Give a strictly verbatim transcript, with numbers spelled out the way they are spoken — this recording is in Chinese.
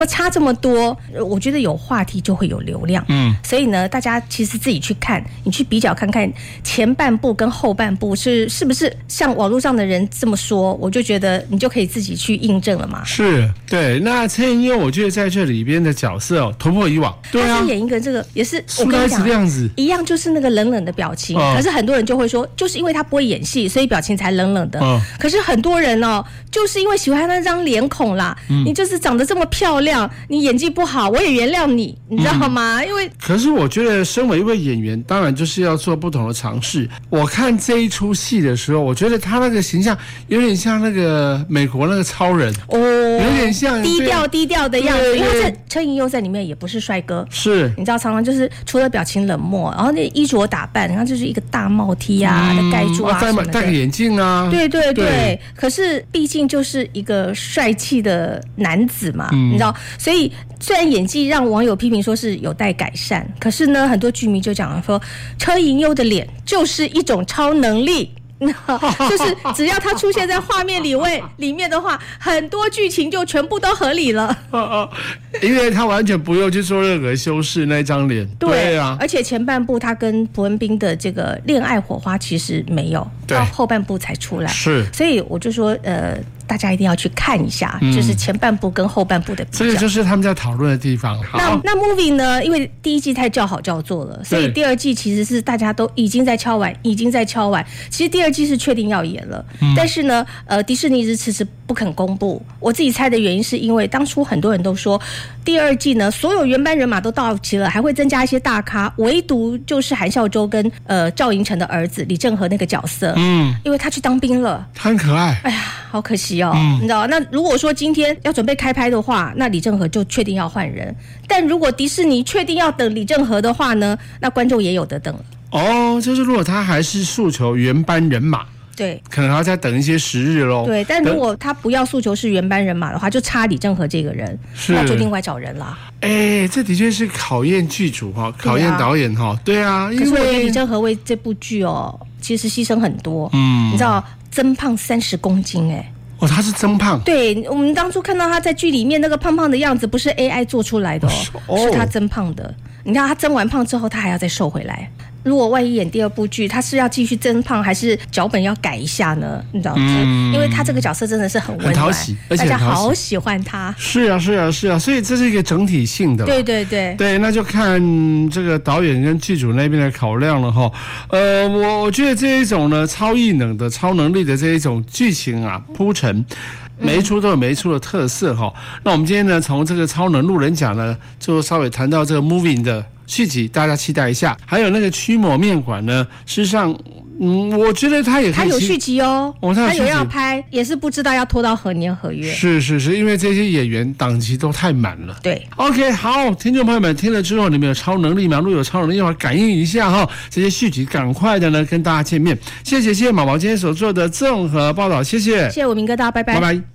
差这么多，我觉得有话题就会有流量。嗯，所以呢，大家其实自己去看，你去比较看看前半部跟后半部是是不是像网络上的人这么说，我就觉得你就可以自己去印证了嘛。 是，对。那陈妍妍，我觉得在这里边的角色哦，突破以往。对啊， 他是演一个这个也是我跟你讲这样子一样，就是那个冷冷的表情。哦、可是很多人就会说，就是因为他不会演戏，所以表情才冷冷的。哦、可是很多人哦，就是因为喜欢他那张脸孔啦，嗯、你就是长得这么漂亮，你演技不好，我也原谅你，你知道吗？嗯、因为可是我觉得，身为一位演员，当然就是要做不同的尝试。我看这一出戏的时候，我觉得他那个形象有点像那个美国那个超人哦，有点像低调低调的样子。因为车银优在里面也不是帅哥， 是你知道，常常就是除了表情冷漠，然后那衣着打扮，然后就是一个大帽 T 啊，嗯、盖住啊什么的， 戴个眼镜啊， 对对 对, 对。可是毕竟就是一个帅气的男子嘛，嗯、你知道，所以。虽然演技让网友批评说是有待改善，可是呢，很多剧迷就讲说，车银优的脸就是一种超能力。就是只要他出现在画面里位里面的话，很多剧情就全部都合理了。 因为他完全不用去做任何修饰，那张脸。 对, 对啊， 而且前半部他跟朴恩斌的这个恋爱火花其实没有，到后半部才出来。 是， 所以我就说，呃，大家一定要去看一下，嗯、就是前半部跟后半部的比较。 这个就是他们在讨论的地方。 那那 movie 呢？因为第一季太叫好叫座了，所以第二季其实是大家都已经在敲完，已经在敲完。其实第二季是确定要演了，嗯、但是呢，呃，迪士尼一直迟迟不肯公布。我自己猜的原因是因为当初很多人都说，第二季呢，所有原班人马都到齐了，还会增加一些大咖，唯独就是韩孝周跟呃赵寅成的儿子李正和那个角色，嗯，因为他去当兵了， 他很可爱。 哎呀，好可惜哦，嗯、你知道，那如果说今天要准备开拍的话，那李正和就确定要换人；但如果迪士尼确定要等李正和的话呢，那观众也有得等了。 哦，就是如果他还是诉求原班人马， 对， 可能还要再等一些时日咯。 对，但如果他不要诉求是原班人马的话，就差李正和这个人，那就另外找人啦。 哎，这的确是考验剧组哈，考验导演哈。对啊，因为可是我觉得李正和为这部剧哦，其实牺牲很多。嗯，你知道增胖三十公斤哎、欸。 哦，他是增胖。 对，我们当初看到他在剧里面那个胖胖的样子，不是 A I 做出来的哦，哦是他增胖的。你看他增完胖之后，他还要再瘦回来。如果万一演第二部剧，他是要继续增胖，还是脚本要改一下呢？你知道吗？嗯、因为他这个角色真的是很温暖， 很讨喜，而且大家好喜欢他。 是啊，是啊，是啊，所以这是一个整体性的。 对对对对，那就看这个导演跟剧组那边的考量了哈。呃，我我觉得这一种呢，超异能的、超能力的这一种剧情啊铺陈。每一出都有每一出的特色哈。那我们今天呢，从这个超能路人甲呢，就稍微谈到这个 Moving 的续集，大家期待一下。还有那个驱魔面馆呢，事实上，嗯，我觉得他也可以， 他有续集哦， 哦，他有续集， 他有要拍，也是不知道要拖到何年何月。 是是是，因为这些演员档期都太满了。 对 ，OK， 好，听众朋友们听了之后，你们有超能力吗？如果有超能力的话，感应一下哈，这些续集赶快的呢跟大家见面。谢谢谢谢毛毛今天所做的综合报道，谢谢， 谢谢我明哥，大家拜拜， 拜拜。